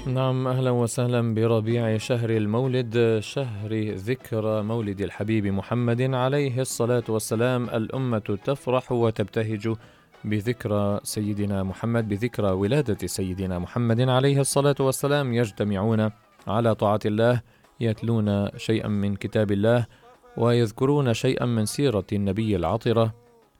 نعم، أهلا وسهلا بربيع شهر المولد، شهر ذكرى مولد الحبيب محمد عليه الصلاة والسلام. الأمة تفرح وتبتهج بذكرى سيدنا محمد، بذكرى ولادة سيدنا محمد عليه الصلاة والسلام. يجتمعون على طاعة الله، يتلون شيئا من كتاب الله ويذكرون شيئا من سيرة النبي العطرة،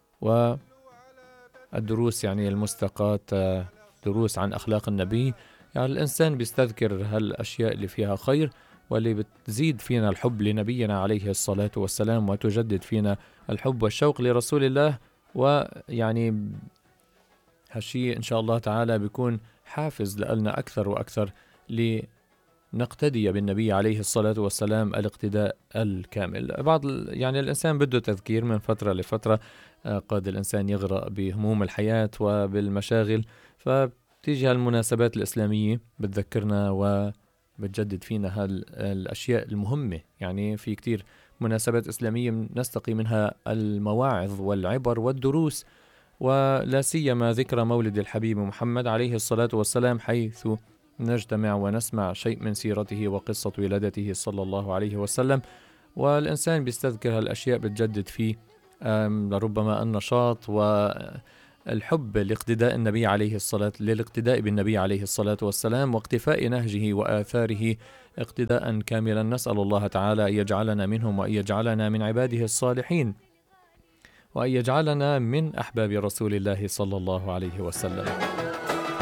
والدروس يعني المستقاة، دروس عن أخلاق النبي. يعني الإنسان بيستذكر هالأشياء اللي فيها خير واللي بتزيد فينا الحب لنبينا عليه الصلاة والسلام، وتجدد فينا الحب والشوق لرسول الله. ويعني هالشيء إن شاء الله تعالى بيكون حافز لنا أكثر وأكثر لنقتدي بالنبي عليه الصلاة والسلام الاقتداء الكامل. يعني الإنسان بده تذكير من فترة لفترة، قد الإنسان يغرق بهموم الحياة وبالمشاغل، تيجي هالمناسبات الإسلامية بتذكرنا وبتجدد فينا هالأشياء المهمة. يعني في كتير مناسبات إسلامية نستقي منها المواعظ والعبر والدروس، ولا سيما ذكرى مولد الحبيب محمد عليه الصلاة والسلام، حيث نجتمع ونسمع شيء من سيرته وقصة ولادته صلى الله عليه وسلم. والإنسان بيستذكر هالأشياء بتجدد فيه لربما النشاط والحب للاقتداء بالنبي عليه الصلاة والسلام، واقتفاء نهجه وآثاره اقتداء كاملا. نسأل الله تعالى أن يجعلنا منهم، وأن يجعلنا من عباده الصالحين، وأن يجعلنا من أحباب رسول الله صلى الله عليه وسلم.